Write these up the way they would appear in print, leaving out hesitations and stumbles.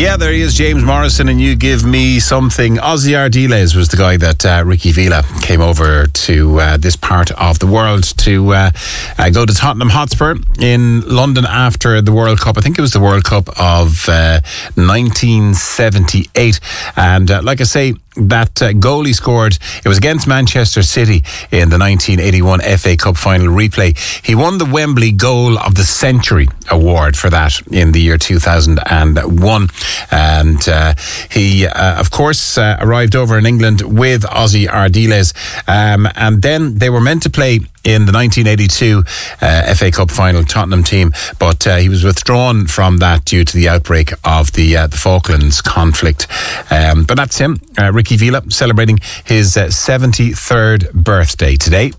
Yeah, there he is, James Morrison, and You Give Me Something. Ozzy Ardiles was the guy that Ricky Villa came over to this part of the world to go to Tottenham Hotspur in London after the World Cup. I think it was the World Cup of 1978. And like I say, that goal he scored, it was against Manchester City in the 1981 FA Cup final replay. He won the Wembley Goal of the Century award for that in the year 2001. And he, of course, arrived over in England with Ozzy Ardiles. And then they were meant to play in the 1982 FA Cup final Tottenham team, but he was withdrawn from that due to the outbreak of the Falklands conflict. But that's him, Ricky Villa, celebrating his 73rd birthday today.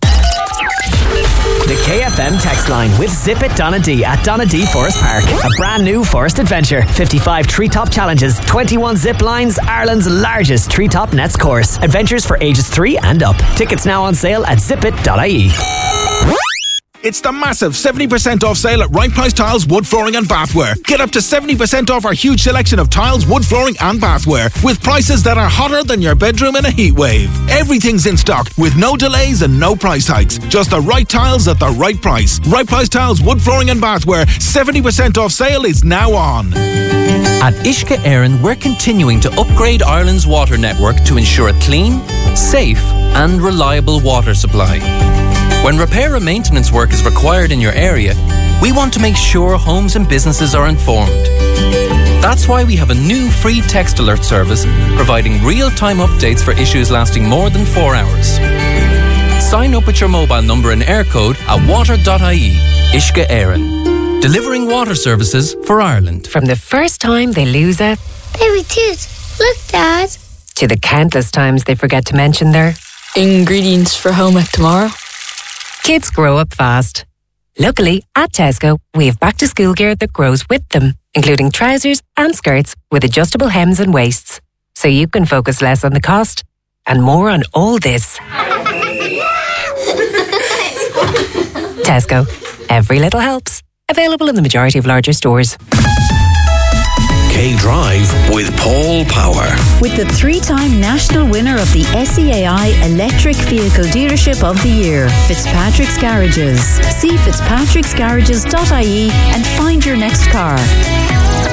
The KFM text line with Zip It Donadee at Donadee Forest Park. A brand new forest adventure. 55 treetop challenges, 21 zip lines, Ireland's largest treetop nets course. Adventures for ages 3 and up. Tickets now on sale at zipit.ie. It's the massive 70% off sale at Right Price Tiles, Wood Flooring and Bathware. Get up to 70% off our huge selection of tiles, wood flooring and bathware with prices that are hotter than your bedroom in a heat wave. Everything's in stock with no delays and no price hikes. Just the right tiles at the right price. Right Price Tiles, Wood Flooring and Bathware. 70% off sale is now on. At Uisce Éireann, we're continuing to upgrade Ireland's water network to ensure a clean, safe and reliable water supply. When repair and maintenance work is required in your area, we want to make sure homes and businesses are informed. That's why we have a new free text alert service providing real-time updates for issues lasting more than 4 hours. Sign up with your mobile number and air code at water.ie. Uisce Éireann, delivering water services for Ireland. From the first time they lose a baby tooth, look, Dad, to the countless times they forget to mention their ingredients for home ec tomorrow. Kids grow up fast. Luckily, at Tesco, we have back-to-school gear that grows with them, including trousers and skirts with adjustable hems and waists, so you can focus less on the cost and more on all this. Tesco. Every little helps. Available in the majority of larger stores. K-Drive with Paul Power. With the 3-time national winner of the SEAI Electric Vehicle Dealership of the Year, Fitzpatrick's Garages. See fitzpatricksgarages.ie and find your next car.